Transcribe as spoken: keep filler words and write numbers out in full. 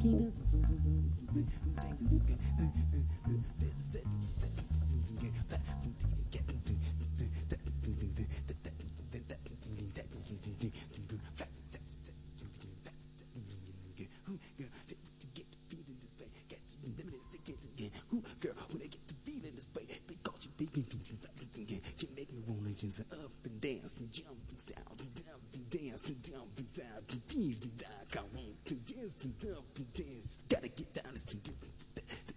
Girl, when I get to feeling this way, because you make me you make me wanna just up and dance and jump and sound and jump and dance and jump and sound and feel